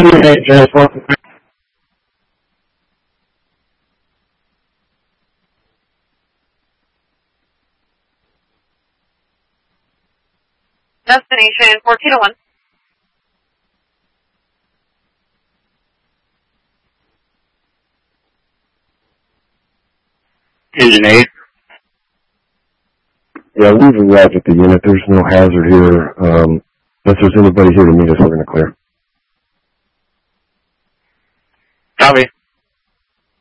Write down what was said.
Destination 1401. Engine 8. Yeah, we've arrived at the unit. There's no hazard here. If there's anybody here to meet us, we're going to clear. Copy.